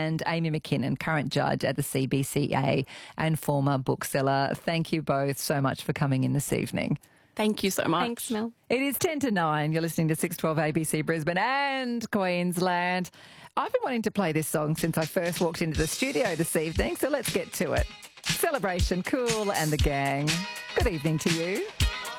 and Amy McKinnon, current judge at the CBCA and former bookseller. Thank you both so much for coming in this evening. Thank you so much. Thanks, Mel. It is 10 to 9. You're listening to 612 ABC Brisbane and Queensland. I've been wanting to play this song since I first walked into the studio this evening, so let's get to it. Celebration Cool and the gang. Good evening to you.